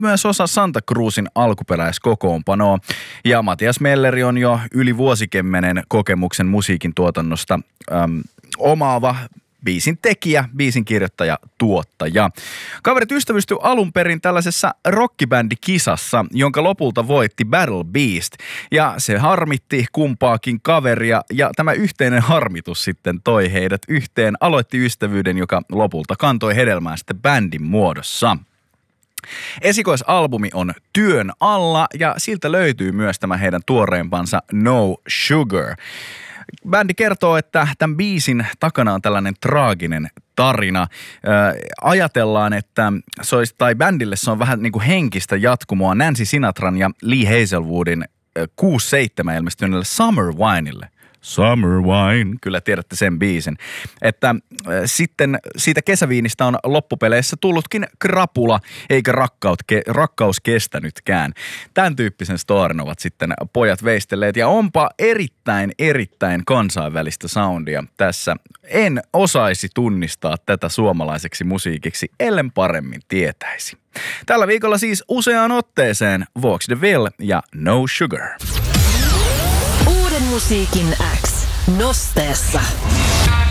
myös osa Santa Cruzin alkuperäiskokoonpanoa. Ja Matias Melleri on jo yli vuosikymmenen kokemuksen musiikin tuotannosta omaava biisin tekijä, biisin kirjoittaja, tuottaja. Kaverit ystävystyi alun perin tällaisessa rockibändikisassa, jonka lopulta voitti Battle Beast. Ja se harmitti kumpaakin kaveria ja tämä yhteinen harmitus sitten toi heidät yhteen, aloitti ystävyyden, joka lopulta kantoi hedelmää sitten bändin muodossa. Esikoisalbumi on työn alla ja siltä löytyy myös tämä heidän tuoreimpansa No Sugar. Bändi kertoo, että tämän biisin takana on tällainen traaginen tarina. Ajatellaan, että bändille se on vähän niin kuin henkistä jatkumoa Nancy Sinatran ja Lee Hazelwoodin 6-7 ilmestyneelle Summer Wineille. Summer Wine, kyllä tiedätte sen biisin. Että sitten siitä kesäviinistä on loppupeleissä tullutkin krapula, eikä rakkaus kestänytkään. Tämän tyyppisen storin ovat sitten pojat veistelleet ja onpa erittäin kansainvälistä soundia tässä. En osaisi tunnistaa tätä suomalaiseksi musiikiksi, ellen paremmin tietäisi. Tällä viikolla siis useaan otteeseen Vox de Ville ja No Sugar. Uuden musiikin X. Nosteessa.